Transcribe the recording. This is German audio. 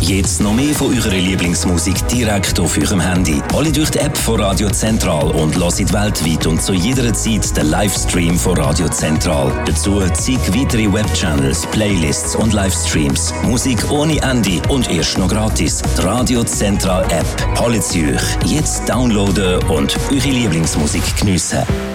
Jetzt noch mehr von eurer Lieblingsmusik direkt auf eurem Handy. Alle durch die App von Radio Zentral und hört weltweit und zu jeder Zeit den Livestream von Radio Zentral. Dazu zig weitere Webchannels, Playlists und Livestreams. Musik ohne Ende und erst noch gratis. Die Radio Zentral App. Holt sie euch. Jetzt downloaden und eure Lieblingsmusik geniessen.